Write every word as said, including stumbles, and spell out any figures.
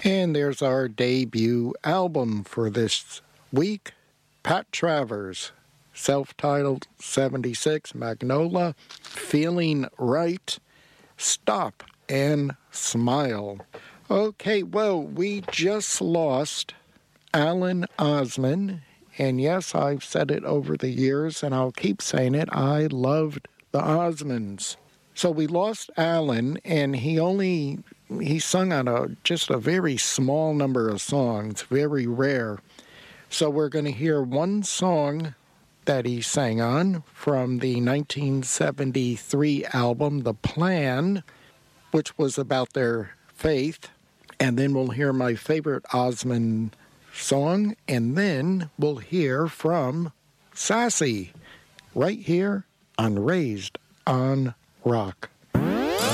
And there's our debut album for this week, Pat Travers, self-titled seventy-six, Magnolia, Feeling Right, Stop and Smile. Okay, well, we just lost Alan Osman, and yes, I've said it over the years, and I'll keep saying it, I loved the Osmonds. So we lost Alan, and he only, he sung on a just a very small number of songs, very rare. So we're going to hear one song that he sang on from the nineteen seventy-three album, The Plan, which was about their faith. And then we'll hear my favorite Osmond song, and then we'll hear from Sassy right here on Raised on Rock.